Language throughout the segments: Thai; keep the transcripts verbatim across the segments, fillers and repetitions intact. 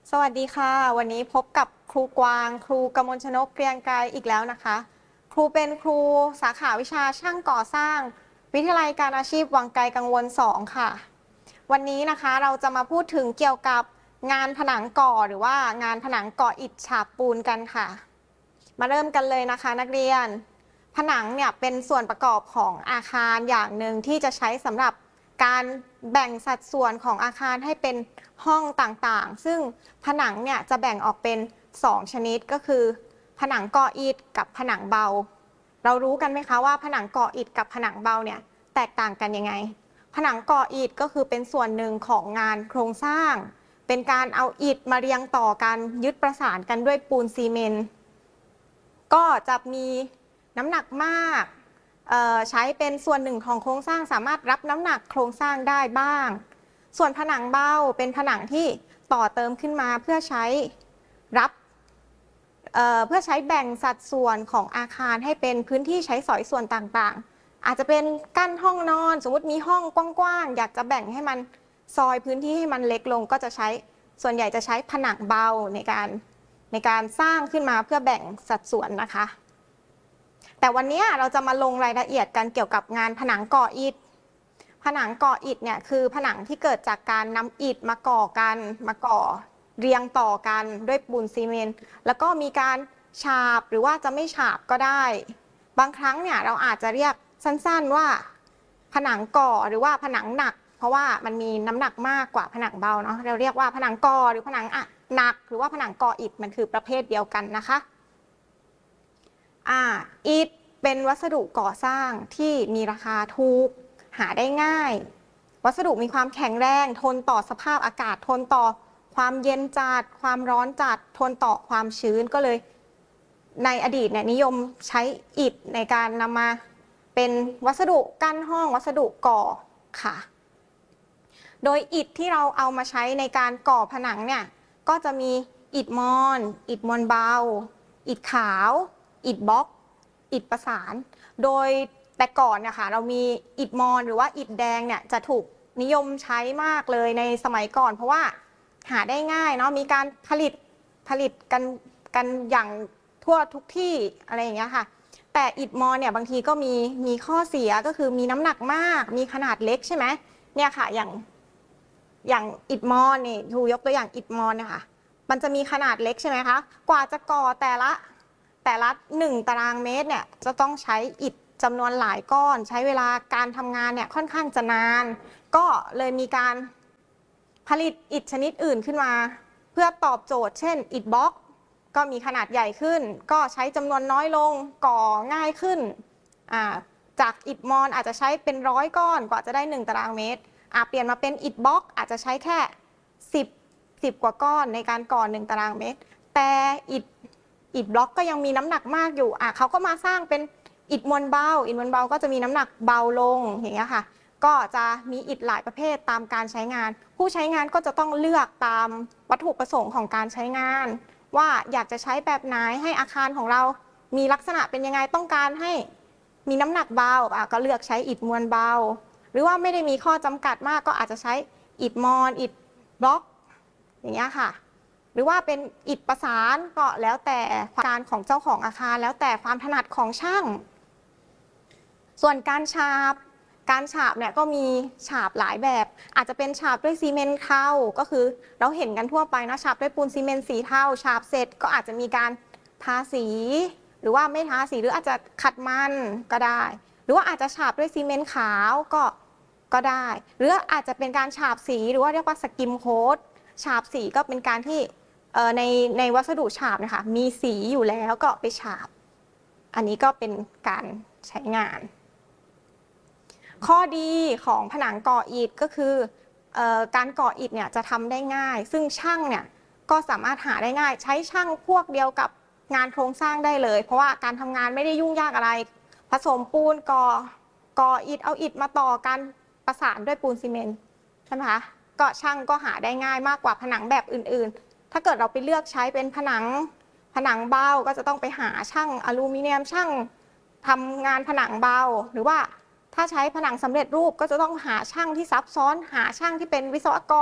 สวัสดีค่ะวันนี้พบกับครูกวางครูกมลชนกเกรียงไกรอีกแล้วนะคะครูเป็นครูสาขาวิชาช่างก่อสร้างวิทยาลัยการอาชีพวังไกลกังวลสองค่ะวันนี้นะคะเราจะมาพูดถึงเกี่ยวกับงานผนังก่อหรือว่างานผนังก่ออิฐฉาบปูนกันค่ะมาเริ่มกันเลยนะคะนักเรียนผนังเนี่ยเป็นส่วนประกอบของอาคารอย่างหนึ่งที่จะใช้สำหรับการแบ่งสัดส่วนของอาคารให้เป็นห้องต่างๆซึ่งผนังเนี่ยจะแบ่งออกเป็นสองชนิดก็คือผนังก่ออิฐกับผนังเบาเรารู้กันไหมคะว่าผนังก่ออิฐกับผนังเบาเนี่ยแตกต่างกันยังไงผนังก่ออิฐก็คือเป็นส่วนหนึ่งของงานโครงสร้างเป็นการเอาอิฐมาเรียงต่อกันยึดประสานกันด้วยปูนซีเมนต์ก็จะมีน้ำหนักมากใช้เป็นส่วนหนึ่งของโครงสร้างสามารถรับน้ำหนักโครงสร้างได้บ้างส่วนผนังเบาเป็นผนังที่ต่อเติมขึ้นมาเพื่อใช้รับเเพื่อใช้แบ่งสัดส่วนของอาคารให้เป็นพื้นที่ใช้สอยส่วนต่างๆอาจจะเป็นกั้นห้องนอนสมมติมีห้องกว้างๆอยากจะแบ่งให้มันซอยพื้นที่ให้มันเล็กลงก็จะใช้ส่วนใหญ่จะใช้ผนังเบาในการในการสร้างขึ้นมาเพื่อแบ่งสัดส่วนนะคะแต่วันนี้เราจะมาลงรายละเอียดกันเกี่ยวกับงานผนังก่ออิฐผนังก่ออิฐเนี่ยคือผนังที่เกิดจากการนำอิฐมาก่อกันมาก่อเรียงต่อกันด้วยปูนซีเมนต์แล้วก็มีการฉาบหรือว่าจะไม่ฉาบก็ได้บางครั้งเนี่ยเราอาจจะเรียกสั้นๆว่าผนังก่อหรือว่าผนังหนักเพราะว่ามันมีน้ำหนักมากกว่าผนังเบาเนาะเราเรียกว่าผนังก่อหรือผนังหนักหรือว่าผนังก่ออิฐมันคือประเภทเดียวกันนะคะอ่าอิฐเป็นวัสดุก่อสร้างที่มีราคาถูกหาได้ง่ายวัสดุมีความแข็งแรงทนต่อสภาพอากาศทนต่อความเย็นจัดความร้อนจัดทนต่อความชื้นก็เลยในอดีตเนี่ยนิยมใช้อิฐในการนำมาเป็นวัสดุกั้นห้องวัสดุก่อค่ะโดยอิฐที่เราเอามาใช้ในการก่อผนังเนี่ยก็จะมีอิฐมอนอิฐมวลเบาอิฐขาวอิฐบล็อกอิฐประสานโดยแต่ก่อนเนี่ยค่ะเรามีอิฐมอนหรือว่าอิฐแดงเนี่ยจะถูกนิยมใช้มากเลยในสมัยก่อนเพราะว่าหาได้ง่ายเนาะมีการผลิตผลิตกันกันอย่างทั่วทุกที่อะไรอย่างเงี้ยค่ะแต่อิฐมอนเนี่ยบางทีก็มีมีข้อเสียก็คือมีน้ำหนักมากมีขนาดเล็กใช่ไหมเนี่ยค่ะอย่างอย่างอิฐมอนนี่ทูยกตัวอย่างอิฐมอนเนี่ยค่ะมันจะมีขนาดเล็กใช่ไหมคะกว่าจะก่อแต่ละแต่ละหนึ่งตารางเมตรเนี่ยจะต้องใช้อิฐจำนวนหลายก้อนใช้เวลาการทำงานเนี่ยค่อนข้างจะนานก็เลยมีการผลิตอิฐชนิดอื่นขึ้นมาเพื่อตอบโจทย์เช่นอิฐบล็อกก็มีขนาดใหญ่ขึ้นก็ใช้จำนวนน้อยลงก่อง่ายขึ้นจากอิฐมอนอาจจะใช้เป็นร้อยก้อนกว่าจะได้หนึ่งตารางเมตรเปลี่ยนมาเป็นอิฐบล็อกอาจจะใช้แค่สิบ สิบกว่าก้อนในการก่อหนึ่งตารางเมตรแต่อิฐอิฐบล็อกก็ยังมีน้ำหนักมากอยู่อ่ะเขาก็มาสร้างเป็นอิฐมวลเบาอิฐมวลเบาก็จะมีน้ำหนักเบาลงอย่างเงี้ยค่ะก็จะมีอิฐหลายประเภทตามการใช้งานผู้ใช้งานก็จะต้องเลือกตามวัตถุประสงค์ของการใช้งานว่าอยากจะใช้แบบไหนให้อาคารของเรามีลักษณะเป็นยังไงต้องการให้มีน้ำหนักเบาอ่ะก็เลือกใช้อิฐมวลเบาหรือว่าไม่ได้มีข้อจำกัดมากก็อาจจะใช้อิฐมอนอิฐบล็อกอย่างเงี้ยค่ะหรือว่าเป็นอิฐประสานก็แล้วแต่การของเจ้าของอาคารแล้วแต่ความถนัดของช่างส่วนการฉาบการฉาบเนี่ยก็มีฉาบหลายแบบอาจจะเป็นฉาบด้วยซีเมนต์เทาก็คือเราเห็นกันทั่วไปนะฉาบด้วยปูนซีเมนต์สีเทาฉาบเสร็จก็อาจจะมีการทาสีหรือว่าไม่ทาสีหรืออาจจะขัดมันก็ได้หรือว่าอาจจะฉาบด้วยซีเมนต์ขาวก็ก็ได้หรืออาจจะเป็นการฉาบสีหรือว่าเรียกว่าสกิมโค้ดฉาบสีก็เป็นการที่ในในวัสดุฉาบนะคะมีสีอยู่แล้วก็ไปฉาบอันนี้ก็เป็นการใช้งานข้อดีของผนังก่ออิฐก็คือการก่ออิฐเนี่ยจะทำได้ง่ายซึ่งช่างเนี่ยก็สามารถหาได้ง่ายใช้ช่างพวกเดียวกับงานโครงสร้างได้เลยเพราะว่าการทำงานไม่ได้ยุ่งยากอะไรผสมปูนก่อก่ออิฐเอาอิฐมาต่อกันประสานด้วยปูนซีเมนต์ใช่ไหมคะก็ช่างก็หาได้ง่ายมากกว่าผนังแบบอื่นๆถ้าเกิดเราไปเลือกใช้เป็นผนังผนังเบาก็จะต้องไปหาช่างอลูมิเนียมช่างทำงานผนังเบาหรือว่าถ้าใช้ผนังสำเร็จรูปก็จะต้องหาช่างที่ซับซ้อนหาช่างที่เป็นวิศวกร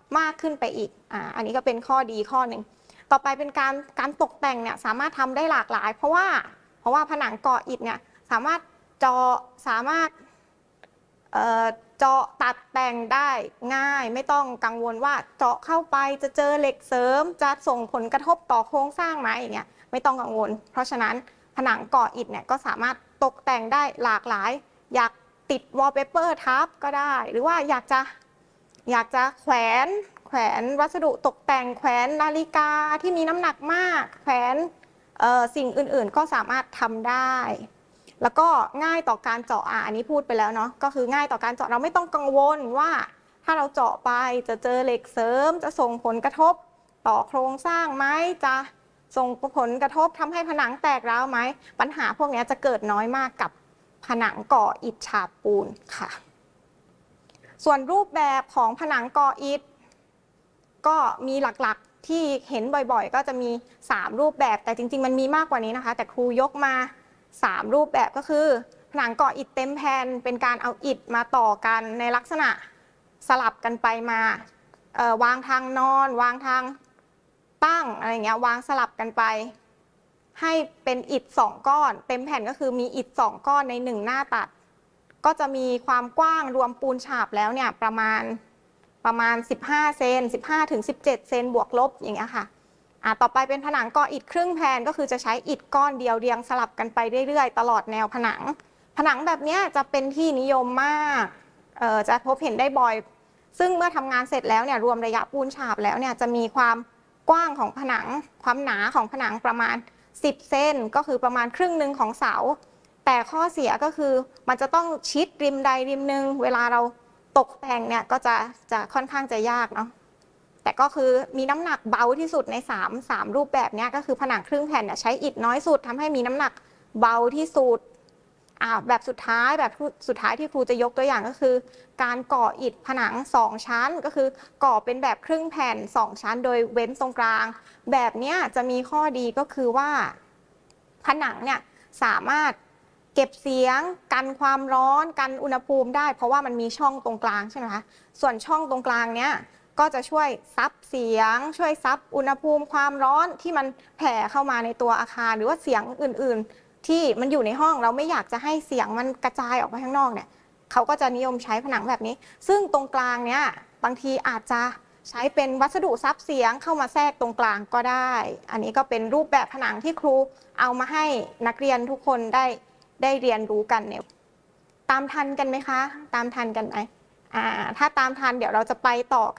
มากขึ้นไปอีกอ่าอันนี้ก็เป็นข้อดีข้อหนึ่งต่อไปเป็นการการตกแต่งเนี่ยสามารถทำได้หลากหลายเพราะว่าเพราะว่าผนังก่ออิฐเนี่ยสามารถเจาะสามารถเอ่อเจาะตัดแต่งได้ง่ายไม่ต้องกังวลว่าเจาะเข้าไปจะเจอเหล็กเสริมจะส่งผลกระทบต่อโครงสร้างไหมอย่างเงี้ยไม่ต้องกังวลเพราะฉะนั้นผนังก่ออิฐเนี่ยก็สามารถตกแต่งได้หลากหลายอยากติดวอลเปเปอร์ทับก็ได้หรือว่าอยากจะอยากจะแขวนแขวนวัสดุตกแต่งแขวนนาฬิกาที่มีน้ำหนักมากแขวนสิ่งอื่นๆก็สามารถทำได้แล้วก็ง่ายต่อการเจาะอ่ะอันนี้พูดไปแล้วเนาะก็คือง่ายต่อการเจาะเราไม่ต้องกังวลว่าถ้าเราเจาะไปจะเจอเหล็กเสริมจะส่งผลกระทบต่อโครงสร้างไหมจะส่งผลกระทบทำให้ผนังแตกร้าวไหมปัญหาพวกนี้จะเกิดน้อยมากกับผนังก่ออิฐฉาบปูนค่ะส่วนรูปแบบของผนังก่ออิฐก็มีหลักๆที่เห็นบ่อยๆก็จะมีสามรูปแบบแต่จริงๆมันมีมากกว่านี้นะคะแต่ครูยกมาสามรูปแบบก็คือผนังก่ออิฐเต็มแผ่นเป็นการเอาอิฐมาต่อกันในลักษณะสลับกันไปมาวางทางนอนวางทางตั้งอะไรเงี้ยวางสลับกันไปให้เป็นอิฐสองก้อนเต็มแผ่นก็คือมีอิฐสองก้อนในหนึ่งหน้าตัดก็จะมีความกว้างรวมปูนฉาบแล้วเนี่ยประมาณประมาณสิบห้าเซนสิบห้าถึงสิบเจ็ดเซนบวกลบอย่างเงี้ยค่ะอ่าต่อไปเป็นผนังก่ออิฐครึ่งแผ่นก็คือจะใช้อิฐก้อนเดียวเรียงสลับกันไปเรื่อยๆตลอดแนวผนังผนังแบบนี้จะเป็นที่นิยมมากเอ่อจะพบเห็นได้บ่อยซึ่งเมื่อทำงานเสร็จแล้วเนี่ยรวมระยะปูนฉาบแล้วเนี่ยจะมีความกว้างของผนังความหนาของผนังประมาณสิบเซนก็คือประมาณครึ่งหนึ่งของเสาแต่ข้อเสียก็คือมันจะต้องชิดริมใดริมหนึ่งเวลาเราตกแต่งเนี่ยก็จะจะค่อนข้างจะยากเนาะแต่ก็คือมีน้ำหนักเบาที่สุดใน3 3รูปแบบนี้ก็คือผนังครึ่งแผ่นเนี่ยใช้อิฐน้อยสุดทำให้มีน้ำหนักเบาที่สุดอ่าแบบสุดท้ายแบบสุดท้ายที่ครูจะยกตัวอย่างก็คือการก่ออิฐผนังสองชั้นก็คือก่อเป็นแบบครึ่งแผ่นสองชั้นโดยเว้นตรงกลางแบบนี้จะมีข้อดีก็คือว่าผนังเนี่ยสามารถเก็บเสียงกันความร้อนกันอุณหภูมิได้เพราะว่ามันมีช่องตรงกลางใช่ไหมคะส่วนช่องตรงกลางเนี้ยก็จะช่วยซับเสียงช่วยซับอุณหภูมิความร้อนที่มันแผ่เข้ามาในตัวอาคารหรือว่าเสียงอื่นๆที่มันอยู่ในห้องเราไม่อยากจะให้เสียงมันกระจายออกไปข้างนอกเนี่ยเขาก็จะนิยมใช้ผนังแบบนี้ซึ่งตรงกลางเนี้ยบางทีอาจจะใช้เป็นวัสดุซับเสียงเข้ามาแทรกตรงกลางก็ได้อันนี้ก็เป็นรูปแบบผนังที่ครูเอามาให้นักเรียนทุกคนได้ได้เรียนรู้กันเนี่ยตามทันกันไหมคะตามทันกันไหมอ่าถ้าตามทันเดี๋ยวเราจะไปต่อ